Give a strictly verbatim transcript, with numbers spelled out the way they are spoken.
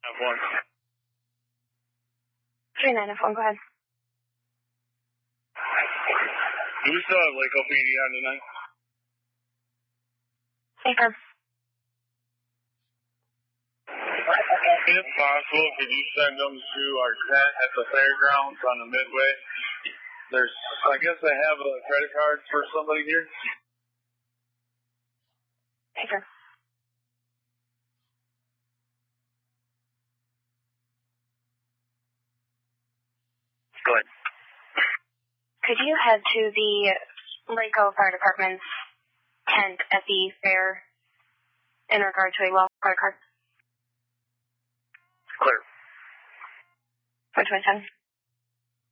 one. three nine F one, go ahead. Do we still have Waco P D on tonight? Affirm. If possible, could you send them to our tent at the fairgrounds on the Midway? There's, I guess they have a credit card for somebody here. Affirm. Go ahead. Could you head to the Waco Fire Department's tent at the fair in regard to a well credit card? Clear. four twenty-seven.